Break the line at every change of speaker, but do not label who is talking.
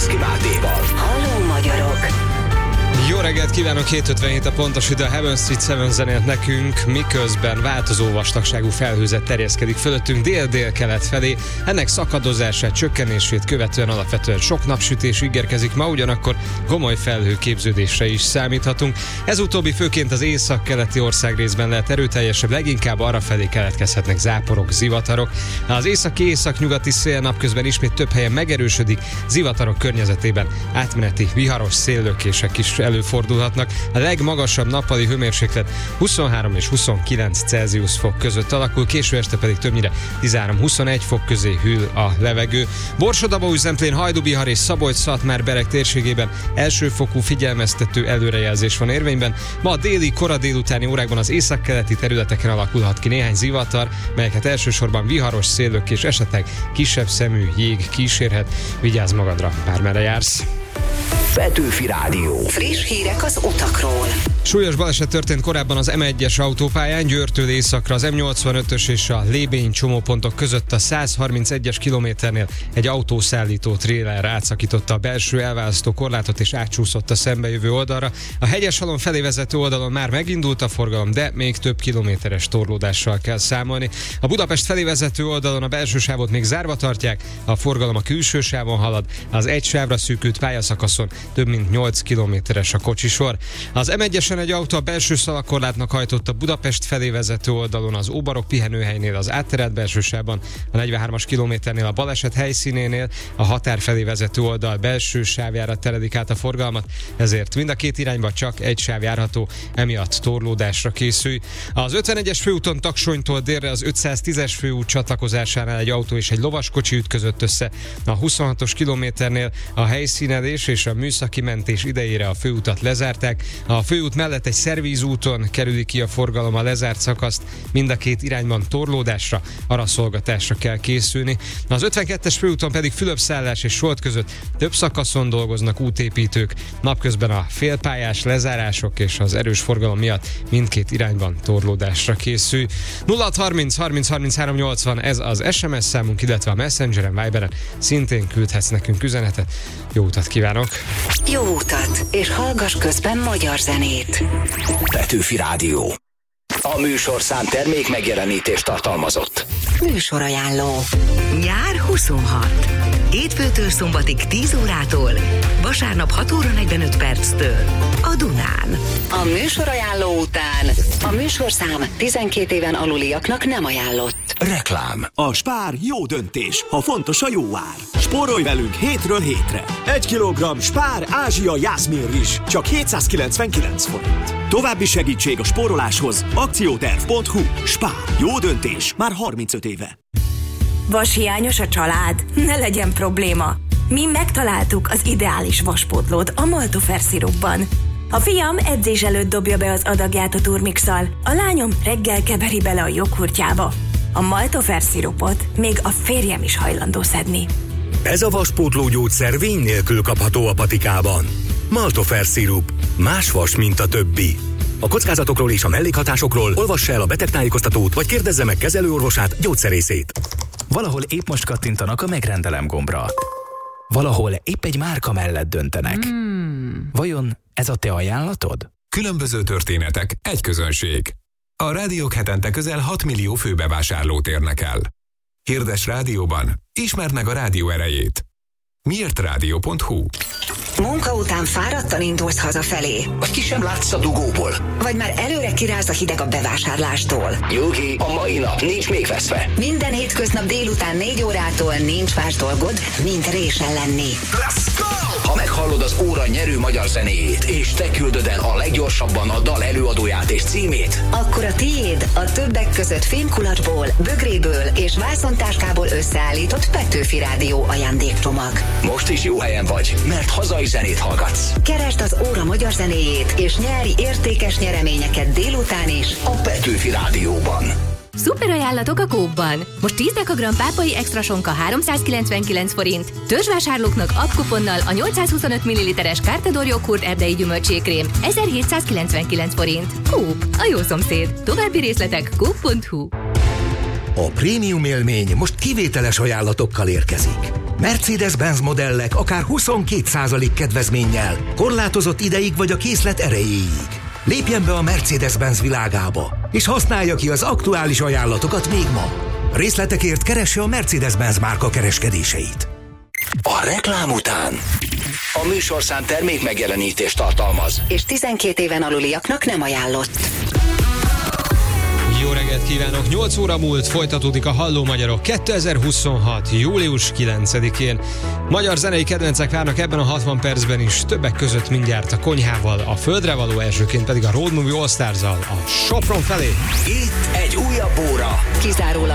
Baszki Mátéval.
Halló magyarok!
Jó reggelt kívánok, 7:57 a pontos idő, a Heaven Street 7 zenélt nekünk, miközben változó vastagságú felhőzet terjeszkedik fölöttünk dél-dél-kelet felé. Ennek szakadozását, csökkenését követően alapvetően sok napsütés ígérkezik ma, ugyanakkor gomoly felhőképződésre is számíthatunk. Ez utóbbi főként az északkeleti országrészben lehet erőteljesebb, leginkább arrafelé keletkezhetnek záporok, zivatarok. Az északi-északnyugati szél napközben ismét több helyen megerősödik, zivatarok környezetében átmeneti viharos széllökések is előfordulhatnak. A legmagasabb nappali hőmérséklet 23 és 29 Celsius fok között alakul, késő este pedig többnyire 13-21 fok közé hűl a levegő. Borsod-Abaúj-Zemplén, Hajdú-Bihar és Szabolcs-Szatmár-Bereg térségében elsőfokú figyelmeztető előrejelzés van érvényben. Ma a déli, kora délutáni órákban az északkeleti területeken alakulhat ki néhány zivatar, melyeket elsősorban viharos széllökés, esetleg kisebb szemű jég kísérhet. Vigyázz magadra, bármerre jársz.
Petőfi Rádió.
Friss hírek az utakról.
Súlyos baleset történt korábban az M1-es autópályán, Győrtől északra az M85-ös és a Lébény csomópontok között a 131-es kilométernél egy autószállító tréler átszakította a belső elválasztó korlátot és átsúszott a szembejövő oldalra. A Hegyeshalom felé vezető oldalon már megindult a forgalom, de még több kilométeres torlódással kell számolni. A Budapest felé vezető oldalon a belső sávot még zárva tartják, a forgalom a külső sávon halad, az egy sávra szűkült pályaszakaszon több mint 8 kilométeres a kocsisor. Az M1-esen egy autó a belső szalakorlátnak hajtott a Budapest felé vezető oldalon az Óbarok pihenőhelynél az átterelt belső sávban, a 43-as kilométernél a baleset helyszínénél a határ felé vezető oldal belső sávjára teredik át a forgalmat, ezért mind a két irányba csak egy sáv járható, emiatt torlódásra készülj. Az 51-es főúton Taksonytól délre az 510-es főút csatlakozásánál egy autó és egy lovaskocsi ütközött össze. A 26-os kilométernél a helyszínelés és a műszaki mentés idejére a főutat lezárták. A főút mellett egy szervízúton kerüli ki a forgalom a lezárt szakaszt, mind a két irányban torlódásra, araszolgatásra kell készülni. Az 52-es főúton pedig Fülöp-Szállás és Solt között több szakaszon dolgoznak útépítők. Napközben a félpályás lezárások és az erős forgalom miatt mindkét irányban torlódásra készül. 0630 30 33 80 ez az SMS számunk, illetve a Messengeren, Viberen szintén küldhetsz nekünk üzenetet. Jó utat kívánok!
Jó utat, és hallgass közben magyar zenét.
Petőfi Rádió. A műsorszám termék megjelenítést tartalmazott.
Műsorajánló. Nyár 26. Hétfőtől szombatig 10 órától, vasárnap 6 óra 45 perctől a Dunán. A műsorajánló után a műsorszám 12 éven aluliaknak nem ajánlott.
Reklám.
A Spár jó döntés, ha fontos a jó ár. Spórolj velünk hétről hétre. 1 kilogramm Spár Ázsia jászmin rizs, csak 799 forint. További segítség a spóroláshoz akcióterv.hu. Spár. Jó döntés már 35 éve.
Vashiányos a család? Ne legyen probléma. Mi megtaláltuk az ideális vaspótlót a Maltofer szirupban. A fiam edzés előtt dobja be az adagját a turmixal, a lányom reggel keveri bele a joghurtjába. A Maltofer szirupot még a férjem is hajlandó szedni.
Ez a vaspótló gyógyszer vény nélkül kapható a patikában. Maltofer szirup. Más vas, mint a többi. A kockázatokról és a mellékhatásokról olvassa el a betegtájékoztatót, vagy kérdezze meg kezelőorvosát, gyógyszerészét.
Valahol épp most kattintanak a megrendelem gombra. Valahol épp egy márka mellett döntenek. Vajon ez a te ajánlatod?
Különböző történetek, egy közönség. A rádiók hetente közel 6 millió főbevásárlót érnek el. Hirdess rádióban, ismerd meg a rádió erejét. Miértrádió.hu.
Munka után fáradtan indulsz hazafelé.
Vagy ki sem látsz a dugóból.
Vagy már előre kiráz a hideg a bevásárlástól.
Nyugi, a mai nap nincs még veszve.
Minden hétköznap délután 4 órától nincs más dolgod, mint résen lenni.
Let's go! Ha meghallod az óra nyerő magyar zenéjét, és te küldöd el a leggyorsabban a dal előadóját és címét,
akkor a tiéd a többek között fémkulacsból, bögréből és vásznontáskából összeállított Petőfi Rádió ajándékcsomag.
Most is jó helyen vagy, mert hazai zenét hallgatsz.
Keresd az óra magyar zenéjét, és nyerj értékes nyereményeket délután is
a Petőfi Rádióban.
Szuper ajánlatok a Coop-ban. Most 10 dekagram pápai extra sonka 399 forint. Törzsvásárlóknak appkuponnal a 825 ml-es Cartador joghurt erdei gyümölcsékrém 1799 forint. Coop, a jó szomszéd. További részletek coop.hu.
A prémium élmény most kivételes ajánlatokkal érkezik. Mercedes-Benz modellek akár 22% kedvezménnyel, korlátozott ideig vagy a készlet erejéig. Lépjen be a Mercedes-Benz világába, és használja ki az aktuális ajánlatokat még ma. Részletekért keresse a Mercedes-Benz márka kereskedéseit.
A reklám után a műsorszám termék megjelenítést tartalmaz,
És 12 éven aluliaknak nem ajánlott.
Jó reggelt kívánok! 8 óra múlt folytatódik a Halló Magyarok 2026. július 9-én. Magyar zenei kedvencek várnak ebben a 60 percben is, többek között mindjárt a Konyhával, a Földre való, elsőként pedig a Road Movie All Stars-zal a Sopron felé.
itt egy újabb óra.
Kizárólag